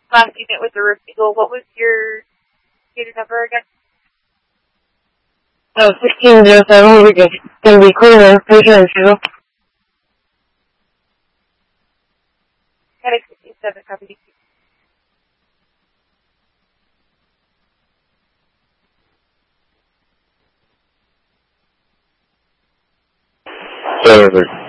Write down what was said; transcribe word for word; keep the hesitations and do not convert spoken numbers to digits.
last unit with the roof eagle. What was your unit number again? Oh, sixteen zero seven, we're good. Gonna be clear there, patient and fuel. Headache sixteen seven, copy. Seven.